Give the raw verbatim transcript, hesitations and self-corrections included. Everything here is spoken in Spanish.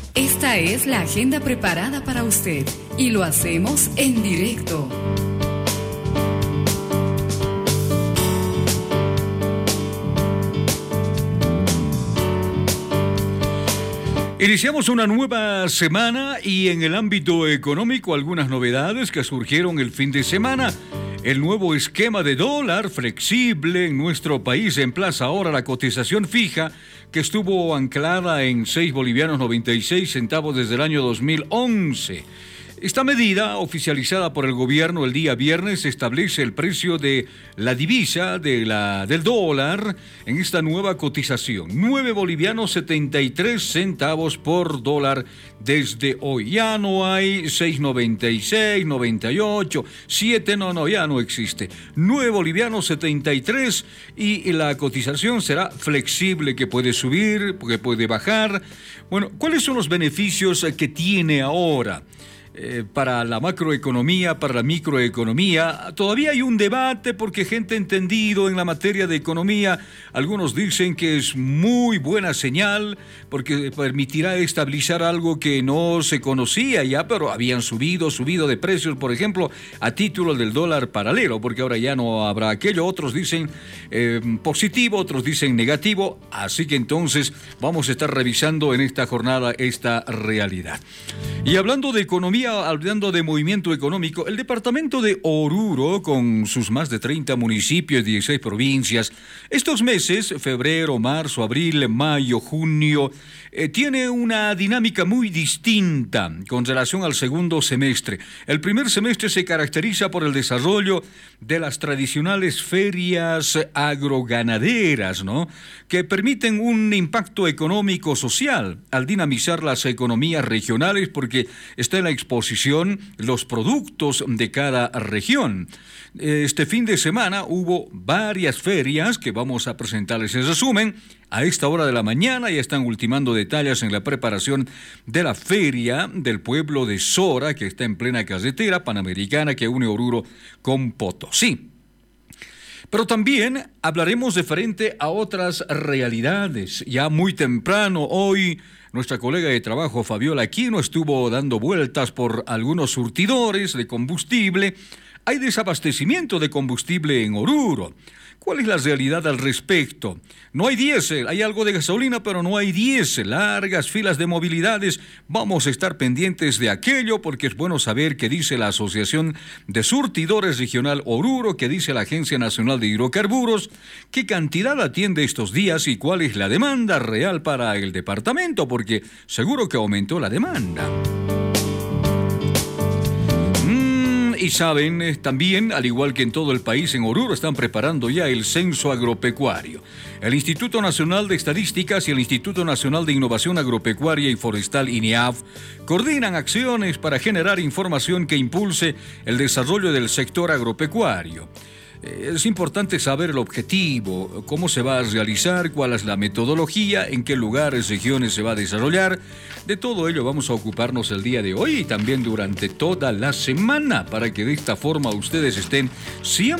Esta es la agenda preparada para usted y lo hacemos en directo. Iniciamos una nueva semana y en el ámbito económico algunas novedades que surgieron el fin de semana. El nuevo esquema de dólar flexible en nuestro país emplaza ahora la cotización fija que estuvo anclada en seis bolivianos noventa y seis centavos desde el año dos mil once. Esta medida, oficializada por el gobierno el día viernes, establece el precio de la divisa de la, del dólar en esta nueva cotización. nueve bolivianos setenta y tres centavos por dólar desde hoy. Ya no hay seis noventa y seis, noventa y ocho, siete, no, no, ya no existe. nueve bolivianos setenta y tres y la cotización será flexible, que puede subir, que puede bajar. Bueno, ¿cuáles son los beneficios que tiene ahora? Eh, para la macroeconomía, para la microeconomía? Todavía hay un debate porque gente entendido en la materia de economía, algunos dicen que es muy buena señal porque permitirá estabilizar algo que no se conocía ya, pero habían subido, subido de precios, por ejemplo, a título del dólar paralelo, porque ahora ya no habrá aquello. Otros dicen eh, positivo, otros dicen negativo, así que entonces vamos a estar revisando en esta jornada esta realidad. Y hablando de economía, hablando de movimiento económico, el departamento de Oruro, con sus más de treinta municipios, dieciséis provincias, estos meses, febrero, marzo, abril, mayo, junio, eh, tiene una dinámica muy distinta con relación al segundo semestre. El primer semestre se caracteriza por el desarrollo de las tradicionales ferias agroganaderas, ¿no?, que permiten un impacto económico social al dinamizar las economías regionales, porque está en la exposición los productos de cada región. Este fin de semana hubo varias ferias que vamos a presentarles en resumen. A esta hora de la mañana ya están ultimando detalles en la preparación de la feria del pueblo de Sora, que está en plena carretera panamericana que une Oruro con Potosí. Pero también hablaremos de frente a otras realidades. Ya muy temprano hoy, nuestra colega de trabajo Fabiola Aquino estuvo dando vueltas por algunos surtidores de combustible. Hay desabastecimiento de combustible en Oruro. ¿Cuál es la realidad al respecto? No hay diésel, hay algo de gasolina, pero no hay diésel. Largas filas de movilidades. Vamos a estar pendientes de aquello porque es bueno saber qué dice la Asociación de Surtidores Regional Oruro, qué dice la Agencia Nacional de Hidrocarburos, qué cantidad atiende estos días y cuál es la demanda real para el departamento, porque seguro que aumentó la demanda. Y saben, eh, también, al igual que en todo el país, en Oruro están preparando ya el censo agropecuario. El Instituto Nacional de Estadísticas y el Instituto Nacional de Innovación Agropecuaria y Forestal, INEAF, coordinan acciones para generar información que impulse el desarrollo del sector agropecuario. Es importante saber el objetivo, cómo se va a realizar, cuál es la metodología, en qué lugares, regiones se va a desarrollar. De todo ello vamos a ocuparnos el día de hoy y también durante toda la semana, para que de esta forma ustedes estén siempre